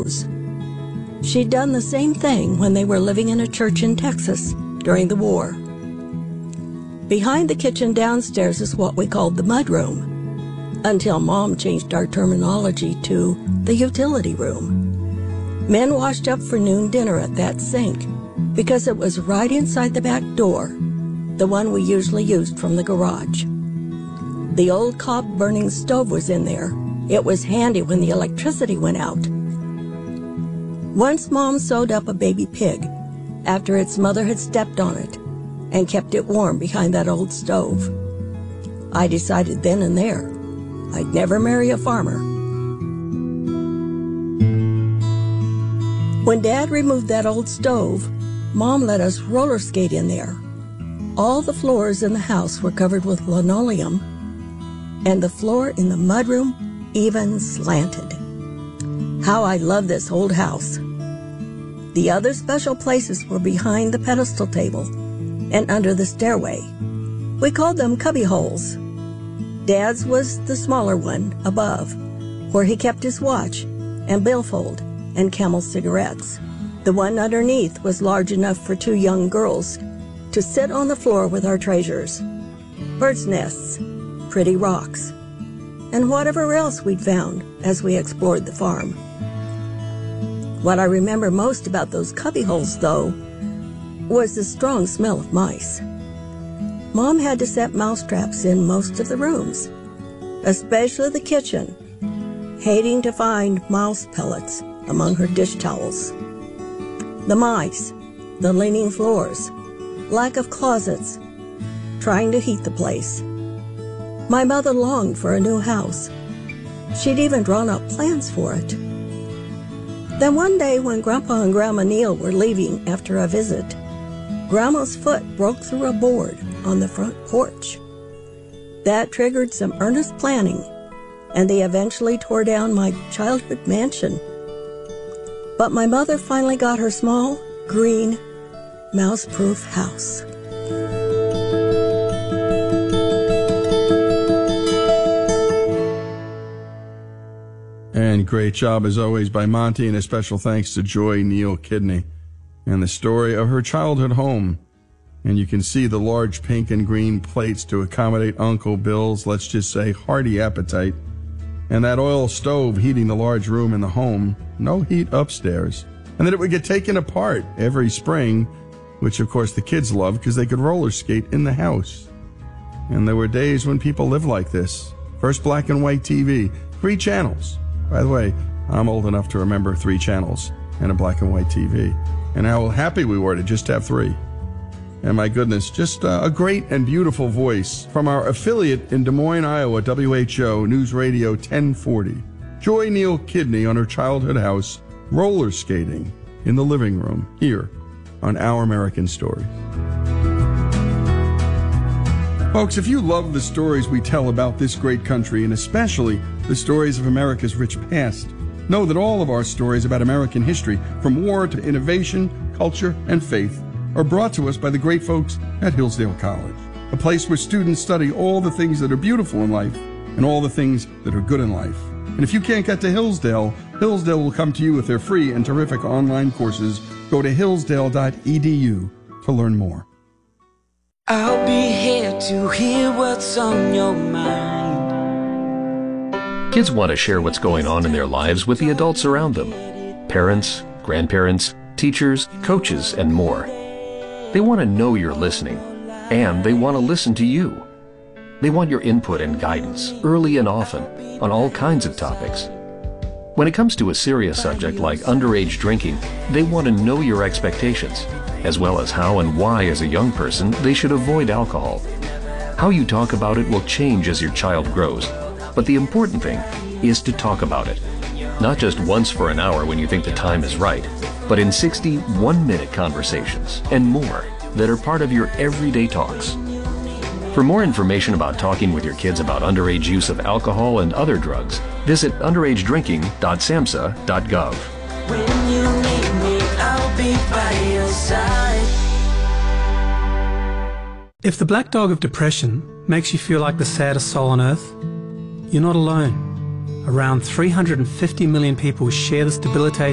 clothes. She'd done the same thing when they were living in a church in Texas during the war. Behind the kitchen downstairs is what we called the mudroom, until Mom changed our terminology to the utility room. Men washed up for noon dinner at that sink because it was right inside the back door, the one we usually used from the garage. The old cob-burning stove was in there. It was handy when the electricity went out. Once Mom sewed up a baby pig after its mother had stepped on it and kept it warm behind that old stove. I decided then and there I'd never marry a farmer. When Dad removed that old stove, Mom let us roller skate in there. All the floors in the house were covered with linoleum, and the floor in the mudroom even slanted. How I love this old house. The other special places were behind the pedestal table and under the stairway. We called them cubby holes. Dad's was the smaller one above, where he kept his watch and billfold and Camel cigarettes. The one underneath was large enough for 2 young girls to sit on the floor with our treasures. Birds' nests, pretty rocks, and whatever else we'd found as we explored the farm. What I remember most about those cubby holes, though, was the strong smell of mice. Mom had to set mouse traps in most of the rooms, especially the kitchen, hating to find mouse pellets among her dish towels. The mice, the leaning floors, lack of closets, trying to heat the place. My mother longed for a new house. She'd even drawn up plans for it. Then one day when Grandpa and Grandma Neal were leaving after a visit, Grandma's foot broke through a board on the front porch. That triggered some earnest planning, and they eventually tore down my childhood mansion. But my mother finally got her small, green, mouse-proof house. And great job, as always, by Monty, and a special thanks to Joy Neal Kidney and the story of her childhood home. And you can see the large pink and green plates to accommodate Uncle Bill's, let's just say, hearty appetite. And that oil stove heating the large room in the home, no heat upstairs. And that it would get taken apart every spring, which of course the kids loved because they could roller skate in the house. And there were days when people lived like this. First black and white TV, 3 channels. By the way, I'm old enough to remember 3 channels and a black and white TV. And how happy we were to just have 3. And my goodness, just a great and beautiful voice from our affiliate in Des Moines, Iowa, WHO News Radio 1040. Joy Neal Kidney on her childhood house, roller skating in the living room here on Our American Stories. Folks, if you love the stories we tell about this great country, and especially the stories of America's rich past, know that all of our stories about American history, from war to innovation, culture, and faith, are brought to us by the great folks at Hillsdale College, a place where students study all the things that are beautiful in life and all the things that are good in life. And if you can't get to Hillsdale, Hillsdale will come to you with their free and terrific online courses. Go to hillsdale.edu to learn more. I'll be here to hear what's on your mind. Kids want to share what's going on in their lives with the adults around them. Parents, grandparents, teachers, coaches, and more. They want to know you're listening, and they want to listen to you. They want your input and guidance, early and often, on all kinds of topics. When it comes to a serious subject like underage drinking, they want to know your expectations, as well as how and why as a young person they should avoid alcohol. How you talk about it will change as your child grows, but the important thing is to talk about it. Not just once for an hour when you think the time is right, but in 60 one-minute conversations and more that are part of your everyday talks. For more information about talking with your kids about underage use of alcohol and other drugs, visit underagedrinking.samhsa.gov. When you need me, I'll be by your side. If the black dog of depression makes you feel like the saddest soul on earth, you're not alone. Around 350 million people share this debilitating